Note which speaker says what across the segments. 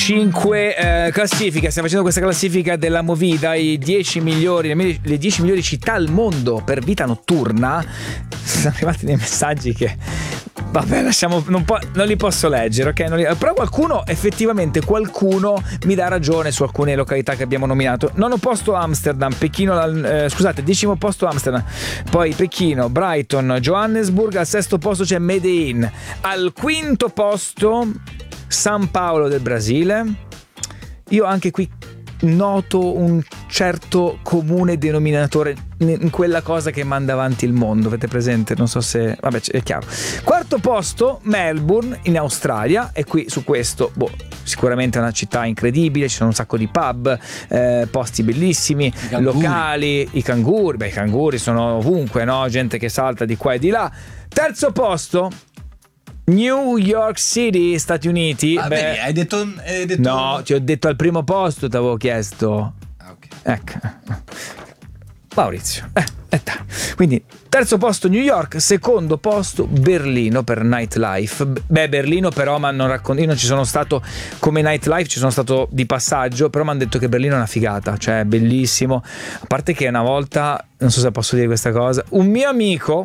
Speaker 1: Classifica, stiamo facendo questa classifica della Movida, le 10 migliori città al mondo per vita notturna. Sono arrivati dei messaggi che vabbè, lasciamo, non li posso leggere, ok? Però effettivamente qualcuno mi dà ragione su alcune località che abbiamo nominato. Nono posto Amsterdam, decimo posto Amsterdam, poi Pechino, Brighton, Johannesburg, al sesto posto c'è Medellin, al quinto posto San Paolo del Brasile. Io anche qui noto un certo comune denominatore in quella cosa che manda avanti il mondo, avete presente? Non so se vabbè, è chiaro. Quarto posto Melbourne in Australia, e qui su questo sicuramente è una città incredibile, ci sono un sacco di pub, posti bellissimi, locali, i canguri sono ovunque, no? Gente che salta di qua e di là. Terzo posto New York City, Stati Uniti.
Speaker 2: Hai detto
Speaker 1: no, ti ho detto al primo posto, ti avevo chiesto.
Speaker 2: Ok.
Speaker 1: Ecco. Maurizio. Quindi terzo posto New York, secondo posto Berlino per nightlife. Berlino però io non ci sono stato come nightlife, ci sono stato di passaggio, però mi hanno detto che Berlino è una figata, cioè è bellissimo. A parte che una volta, non so se posso dire questa cosa, un mio amico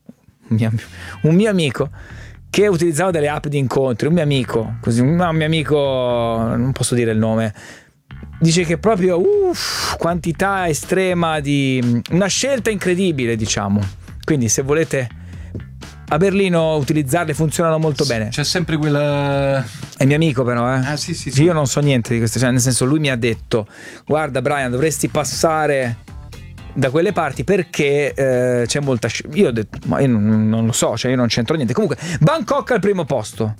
Speaker 1: che utilizzava delle app di incontri, un mio amico, non posso dire il nome, dice che proprio quantità estrema di una scelta incredibile, diciamo. Quindi se volete a Berlino utilizzarle, funzionano molto bene.
Speaker 2: C'è sempre quella.
Speaker 1: È mio amico però,
Speaker 2: Sì.
Speaker 1: Io non so niente di questo, cioè nel senso, lui mi ha detto: guarda Brian, dovresti passare da quelle parti perché c'è molta io ho detto, ma io non lo so, cioè io non c'entro niente. Comunque Bangkok al primo posto,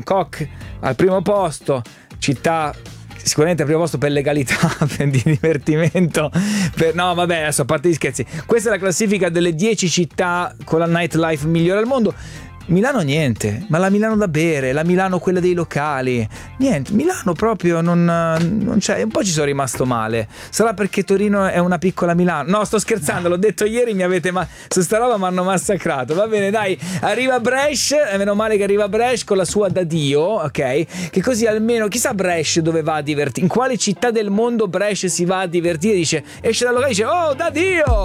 Speaker 1: città sicuramente al primo posto per legalità, per di divertimento, no vabbè, adesso a parte gli scherzi, questa è la classifica delle 10 città con la nightlife migliore al mondo. Milano niente, ma la Milano da bere, la Milano quella dei locali, niente, Milano proprio non c'è, un po' ci sono rimasto male. Sarà perché Torino è una piccola Milano? No, sto scherzando, l'ho detto ieri, su sta roba mi hanno massacrato. Va bene, dai, arriva Brescia, meno male che arriva Brescia con la sua da Dio, ok? Che così almeno, chissà Brescia dove va a divertire, in quale città del mondo Brescia si va a divertire, dice, esce dal locale e dice, oh da Dio!